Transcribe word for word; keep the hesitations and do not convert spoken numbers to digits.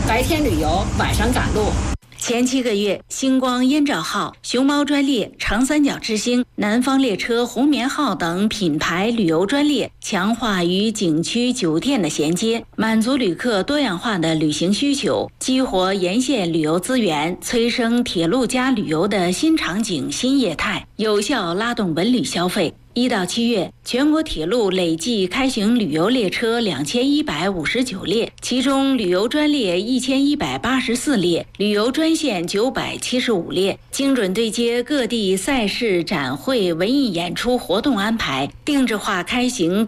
白天旅游，晚上赶路。 前七个月，星光燕赵号、熊猫专列、长三角之星、南方列车、红棉号等品牌旅游专列强化与景区酒店的衔接，满足旅客多样化的旅行需求，激活沿线旅游资源，催生铁路加旅游的新场景、新业态，有效拉动文旅消费。一到七月，全国铁路累计开行旅游列车两千一百五十九列，其中旅游专列一千一百八十四列，旅游专线九百七十五列，精准对接各地赛事、展会、文艺演出活动安排，定制化开行